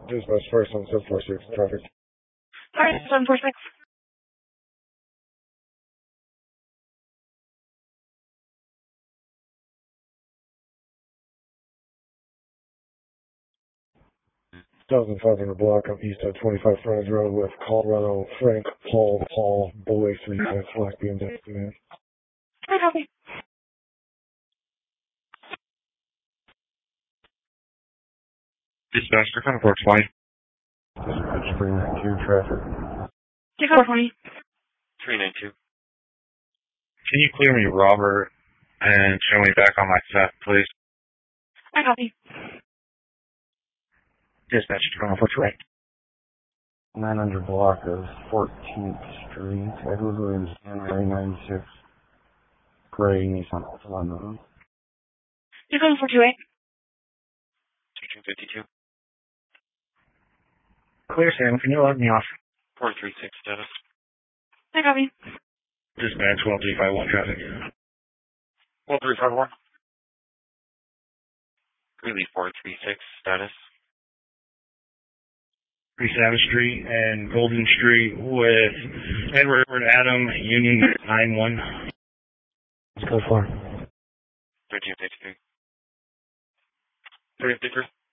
Dispatch first on 746 traffic. Alright, 746. Thousand 500 block of east of 25 Frontage Road with Colorado Frank Paul Boy 3 Black BMW. I copy. Dispatch for 420. Dispatch 392 traffic. 420. 392. Can you clear me, Robert, and show me back on my theft, please? I copy. Dispatch for 420. 900 block of 14th Street, Edward Williams, January 96, gray Nissan Altima. You're going 428. 2252. Clear, Sam. Can you log me off? 436 status. I copy. Dispatch 12351 traffic. 12351. Greeley 436 status. 3 Savage Street and Golden Street with Edward Adam, Union 91. Let's go for 1353. 353.